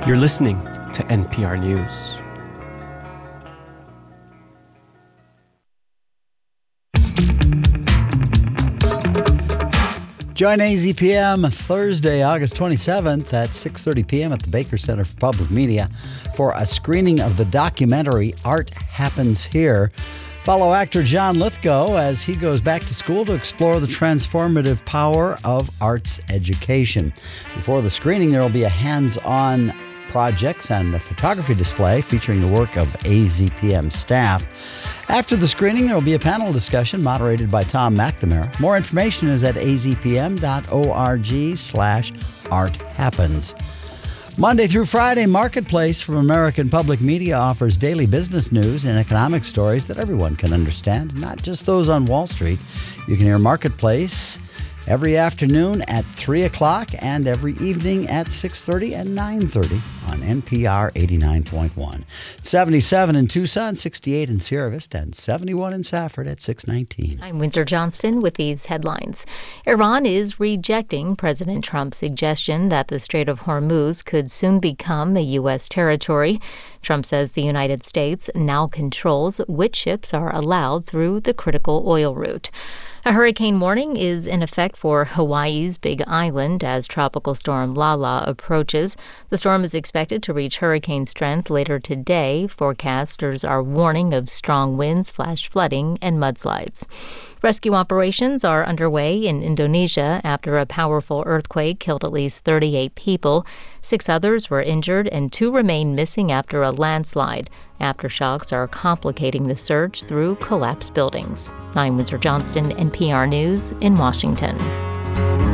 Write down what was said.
You're listening to NPR News. Join AZPM Thursday, August 27th at 6:30 p.m. at the Baker Center for Public Media for a screening of the documentary Art Happens Here. Follow actor John Lithgow as he goes back to school to explore the transformative power of arts education. Before the screening, there will be a hands-on projects and a photography display featuring the work of AZPM staff. After the screening, there will be a panel discussion moderated by Tom McNamara. More information is at azpm.org/arthappens. Monday through Friday, Marketplace from American Public Media offers daily business news and economic stories that everyone can understand, not just those on Wall Street. You can hear Marketplace every afternoon at 3 o'clock and every evening at 6:30 and 9:30 on NPR 89.1. 77 in Tucson, 68 in Sierra Vista, and 71 in Safford at 619. I'm Windsor Johnston with these headlines. Iran is rejecting President Trump's suggestion that the Strait of Hormuz could soon become a U.S. territory. Trump says the United States now controls which ships are allowed through the critical oil route. A hurricane warning is in effect for Hawaii's Big Island as Tropical Storm Lala approaches. The storm is expected to reach hurricane strength later today. Forecasters are warning of strong winds, flash flooding, and mudslides. Rescue operations are underway in Indonesia after a powerful earthquake killed at least 38 people. 6 others were injured and 2 remain missing after a landslide. Aftershocks are complicating the search through collapsed buildings. I'm Windsor Johnston, NPR News in Washington.